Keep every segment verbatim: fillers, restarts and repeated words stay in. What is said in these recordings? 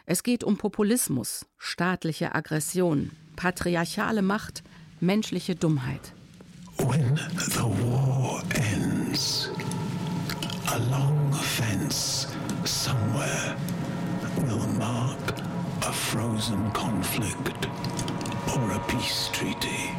Es geht um Populismus, staatliche Aggression, patriarchale Macht, menschliche Dummheit. When the war ends, a long fence somewhere will mark a frozen conflict or a peace treaty.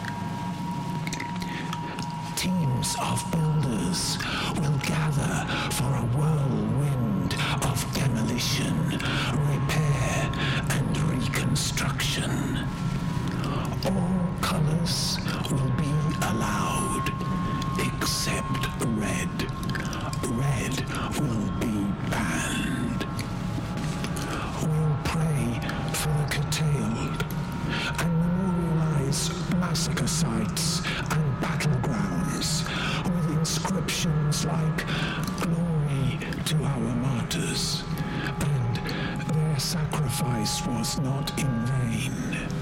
Teams of builders will gather for a whirlwind of demolition, repair, and reconstruction. All colors will be allowed, except red. Red will be banned. We'll pray for the curtailed and memorialize massacre sites and battlegrounds with inscriptions like "Glory to our martyrs" and "Their sacrifice was not in vain."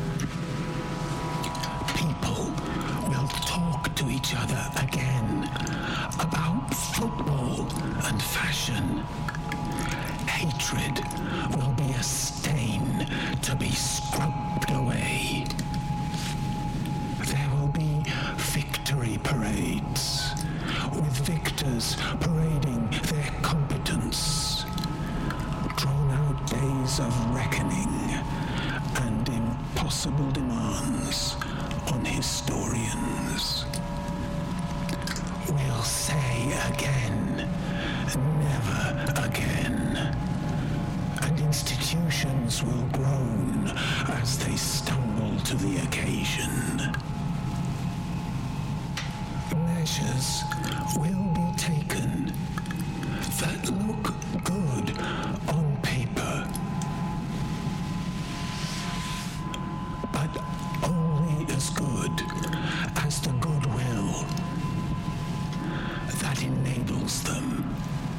People will talk to each other again about football and fashion. Hatred will be a stain to be scrubbed away. There will be victory parades, with victors parading their competence. Drawn-out days of reckoning and impossible demands on historians. We'll say again, never again. And institutions will groan as they stumble to the occasion. Measures will be taken that look good on paper, but only as good as the goodwill that enables them.